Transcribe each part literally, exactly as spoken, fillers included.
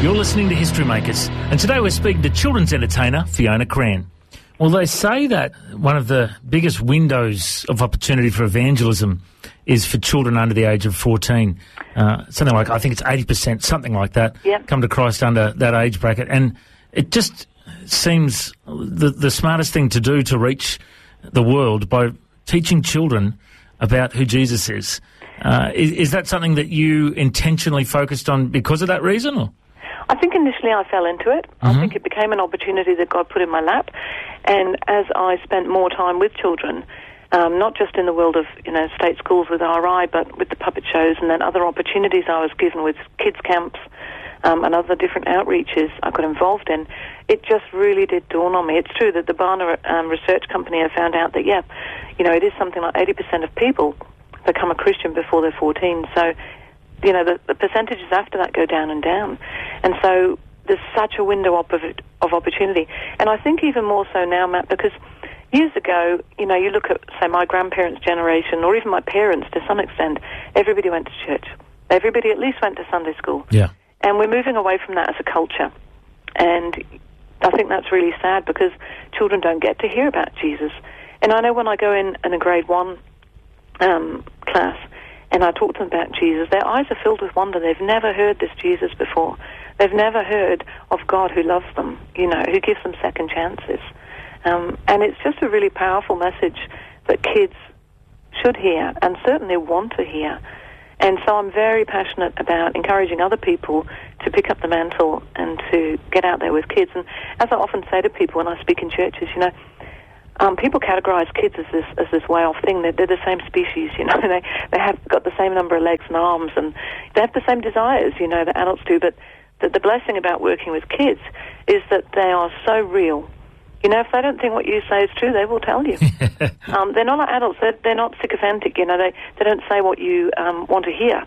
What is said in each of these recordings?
You're listening to History Makers, and today we're speaking to children's entertainer Fiona Cran. Well, they say that one of the biggest windows of opportunity for evangelism is for children under the age of fourteen. Uh, something like, I think it's eighty percent, something like that, yep. come to Christ under that age bracket. And it just seems the, the smartest thing to do to reach the world by teaching children about who Jesus is. Uh, is, is that something that you intentionally focused on because of that reason, or...? I think initially I fell into it. Mm-hmm. I think it became an opportunity that God put in my lap. And as I spent more time with children, um, not just in the world of, you know, state schools with R I, but with the puppet shows and then other opportunities I was given with kids camps um, and other different outreaches I got involved in, it just really did dawn on me. It's true that the Barna um, Research Company have found out that, yeah, you know, it is something like eighty percent of people become a Christian before they're fourteen. So, you know, the, the percentages after that go down and down. And so there's such a window of, of opportunity. And I think even more so now, Matt, because years ago, you know, you look at, say, my grandparents' generation, or even my parents to some extent, everybody went to church. Everybody at least went to Sunday school. Yeah. And we're moving away from that as a culture. And I think that's really sad because children don't get to hear about Jesus. And I know when I go in, in a grade one um, class, and I talk to them about Jesus, their eyes are filled with wonder. They've never heard this Jesus before. They've never heard of God who loves them, you know, who gives them second chances. Um, and it's just a really powerful message that kids should hear and certainly want to hear. And so I'm very passionate about encouraging other people to pick up the mantle and to get out there with kids. And as I often say to people when I speak in churches, you know, Um, people categorise kids as this as this way-off thing. They're, they're the same species, you know. They they have got the same number of legs and arms, and they have the same desires, you know, that adults do. But the, the blessing about working with kids is that they are so real. You know, if they don't think what you say is true, they will tell you. um, they're not like adults. They're, they're not sycophantic, you know. They they don't say what you um, want to hear.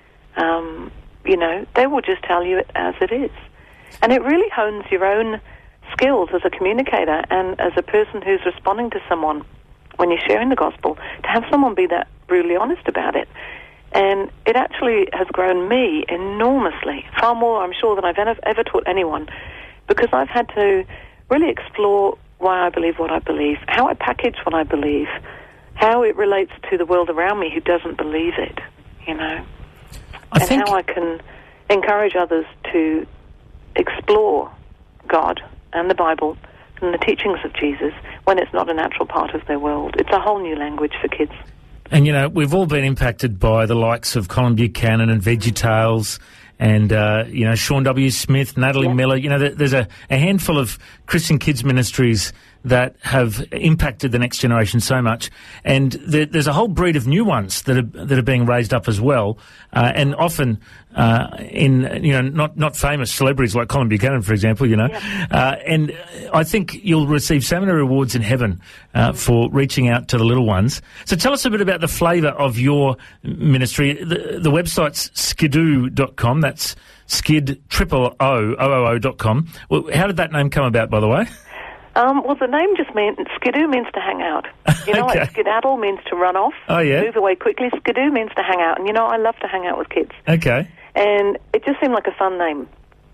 Um, you know, they will just tell you it as it is, and it really hones your own skills as a communicator and as a person who's responding to someone when you're sharing the gospel, to have someone be that brutally honest about it. And it actually has grown me enormously, far more, I'm sure, than I've ever, ever taught anyone, because I've had to really explore why I believe what I believe, how I package what I believe, how it relates to the world around me who doesn't believe it, you know, I and think... how I can encourage others to explore God and the Bible and the teachings of Jesus when it's not a natural part of their world. It's a whole new language for kids. And, you know, we've all been impacted by the likes of Colin Buchanan and VeggieTales and, uh, you know, Sean W. Smith, Natalie yeah. Miller. You know, there's a, a handful of Christian kids ministries that have impacted the next generation so much. And there, there's a whole breed of new ones that are, that are being raised up as well. Uh, and often uh, in, you know, not, not famous celebrities like Colin Buchanan, for example, you know. Yeah. Uh, and I think you'll receive so many rewards in heaven uh, for reaching out to the little ones. So tell us a bit about the flavour of your ministry. The, the website's skidoo dot com. That's skid, triple O, O O O dot com. Well, how did that name come about, by the way? Um, well, the name just means, skidoo means to hang out. You know, okay. like skedaddle means to run off, oh, yeah? move away quickly. Skidoo means to hang out. And, you know, I love to hang out with kids. Okay. And it just seemed like a fun name.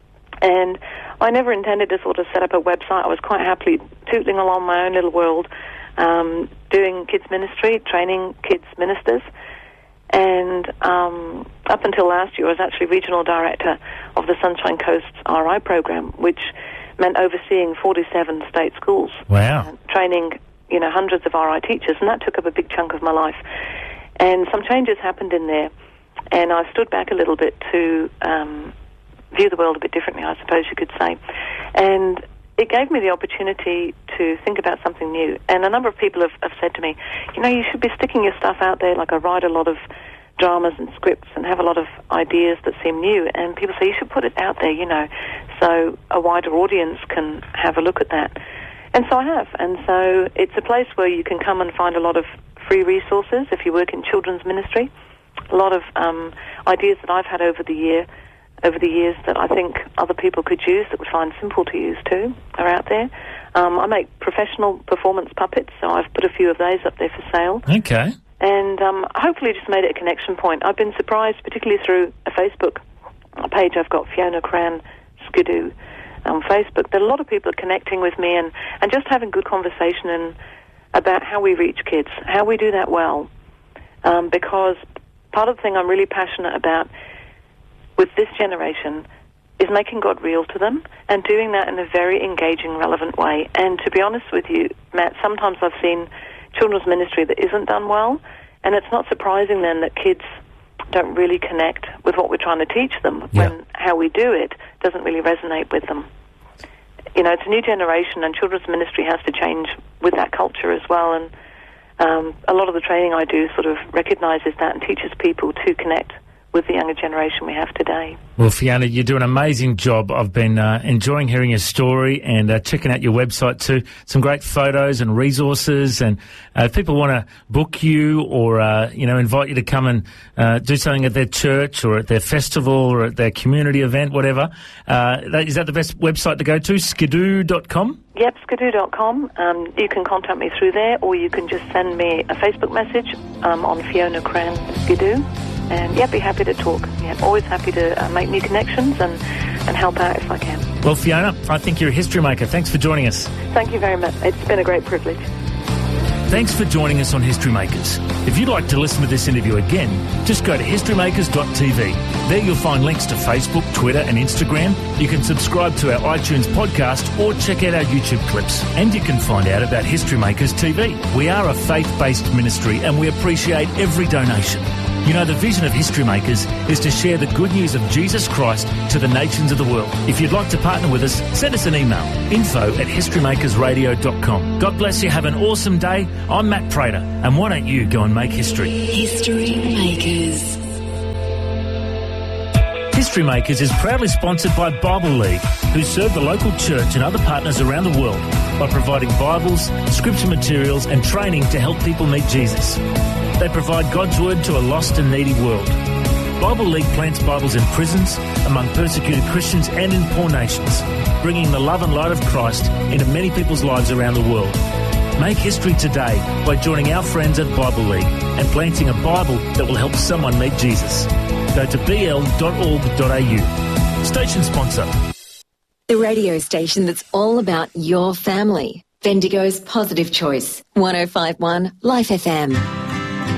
And I never intended to sort of set up a website. I was quite happily tootling along my own little world, um, doing kids ministry, training kids ministers. And um, up until last year, I was actually regional director of the Sunshine Coast R I program, which meant overseeing forty-seven state schools. Wow. Uh, training, you know, hundreds of R I teachers, and that took up a big chunk of my life. And some changes happened in there, and I stood back a little bit to um, view the world a bit differently, I suppose you could say. And it gave me the opportunity to think about something new. And a number of people have, have said to me, you know, you should be sticking your stuff out there. Like I write a lot of dramas and scripts and have a lot of ideas that seem new. And people say, you should put it out there, you know, so a wider audience can have a look at that. And so I have. And so it's a place where you can come and find a lot of free resources if you work in children's ministry. A lot of um, ideas that I've had over the year, over the years that I think other people could use that would find simple to use too are out there. Um, I make professional performance puppets, so I've put a few of those up there for sale. Okay. And um, hopefully just made it a connection point. I've been surprised, particularly through a Facebook page I've got, Fiona Cran Skidoo on Facebook, that a lot of people are connecting with me and, and just having good conversation and about how we reach kids, how we do that well. Um, because part of the thing I'm really passionate about with this generation is making God real to them and doing that in a very engaging, relevant way. And to be honest with you, Matt, sometimes I've seen children's ministry that isn't done well, and it's not surprising then that kids don't really connect with what we're trying to teach them yeah. when how we do it doesn't really resonate with them. You know, it's a new generation, and children's ministry has to change with that culture as well. And um, a lot of the training I do sort of recognises that and teaches people to connect with the younger generation we have today. Well, Fiona, you do an amazing job. I've been uh, enjoying hearing your story and uh, checking out your website too. Some great photos and resources. And uh, if people want to book you or, uh, you know, invite you to come and uh, do something at their church or at their festival or at their community event, whatever, uh, that, is that the best website to go to, skidoo dot com? Yep, skidoo dot com. Um, you can contact me through there, or you can just send me a Facebook message um, on Fiona Cran Skidoo. And, yeah, be happy to talk. Yeah, always happy to uh, make new connections and, and help out if I can. Well, Fiona, I think you're a history maker. Thanks for joining us. Thank you very much. It's been a great privilege. Thanks for joining us on History Makers. If you'd like to listen to this interview again, just go to history makers dot t v. There you'll find links to Facebook, Twitter and Instagram. You can subscribe to our iTunes podcast or check out our YouTube clips. And you can find out about History Makers T V. We are a faith-based ministry and we appreciate every donation. You know, the vision of History Makers is to share the good news of Jesus Christ to the nations of the world. If you'd like to partner with us, send us an email, info at history makers radio dot com. God bless you. Have an awesome day. I'm Matt Prater, and why don't you go and make history? History Makers. History Makers is proudly sponsored by Bible League, who serve the local church and other partners around the world by providing Bibles, scripture materials and training to help people meet Jesus. They provide God's Word to a lost and needy world. Bible League plants Bibles in prisons, among persecuted Christians and in poor nations, bringing the love and light of Christ into many people's lives around the world. Make history today by joining our friends at Bible League and planting a Bible that will help someone meet Jesus. Go to b l dot org dot a u. Station sponsor. The radio station that's all about your family. Bendigo's Positive Choice. one oh five point one Life F M.